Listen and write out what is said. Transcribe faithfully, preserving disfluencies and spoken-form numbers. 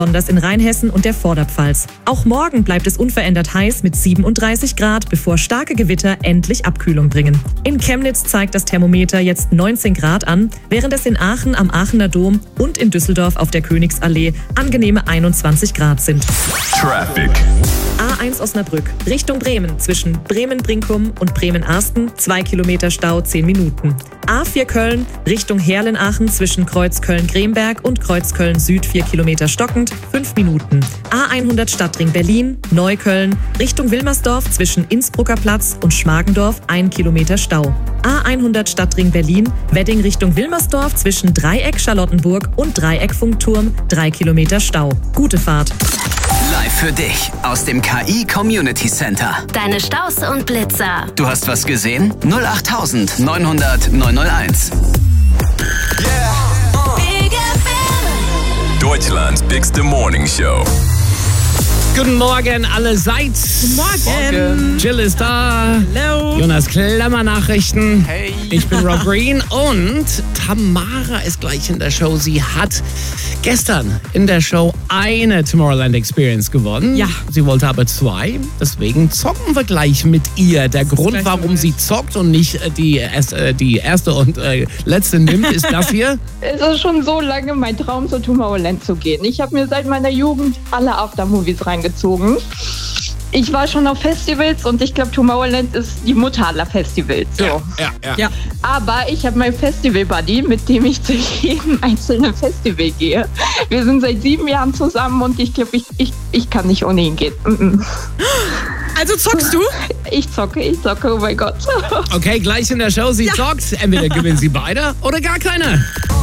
besonders in Rheinhessen und der Vorderpfalz. Auch morgen bleibt es unverändert heiß mit siebenunddreißig Grad, bevor starke Gewitter endlich Abkühlung bringen. In Chemnitz zeigt das Thermometer jetzt neunzehn Grad an, während es in Aachen am Aachener Dom und in Düsseldorf auf der Königsallee angenehme einundzwanzig Grad sind. Traffic. A eins Osnabrück, Richtung Bremen, zwischen Bremen-Brinkum und Bremen-Arsten, zwei Kilometer Stau, zehn Minuten. A vier Köln, Richtung Herlen-Aachen, zwischen Kreuz Köln-Gremberg und Kreuz Köln-Süd, vier Kilometer stockend, fünf Minuten. A hundert Stadtring Berlin, Neukölln, Richtung Wilmersdorf, zwischen Innsbrucker Platz und Schmargendorf, ein Kilometer Stau. A hundert Stadtring Berlin, Wedding Richtung Wilmersdorf, zwischen Dreieck Charlottenburg und Dreieck Funkturm, drei Kilometer Stau. Gute Fahrt. Live für dich aus dem K I Community Center. Deine Staus und Blitzer. Du hast was gesehen? null acht neunhundert neunhunderteins. Yeah. Uh. Deutschlands bigste Morning Show. Guten Morgen allerseits. Guten Morgen. Jill ist da. Hallo. Jonas Klammer Nachrichten. Hey. Ich bin Rob Green und Tamara ist gleich in der Show. Sie hat gestern in der Show eine Tomorrowland Experience gewonnen. Ja. Sie wollte aber zwei. Deswegen zocken wir gleich mit ihr. Der Grund, gleich warum soweit. sie zockt und nicht äh, die, erste, die erste und äh, letzte nimmt, ist das hier. Es ist schon so lange mein Traum, zu Tomorrowland zu gehen. Ich habe mir seit meiner Jugend alle Aftermovies reingezogen. Ich war schon auf Festivals und ich glaube, Tomorrowland ist die Mutter aller Festivals. So. Ja, ja, ja. Ja. Aber ich habe meinen Festival-Buddy, mit dem ich zu jedem einzelnen Festival gehe. Wir sind seit sieben Jahren zusammen und ich glaube, ich, ich, ich kann nicht ohne ihn gehen. Mm-mm. Also zockst du? Ich zocke, ich zocke, oh mein Gott. Okay, gleich in der Show. Sie zockt. Entweder gewinnen sie beide oder gar keiner.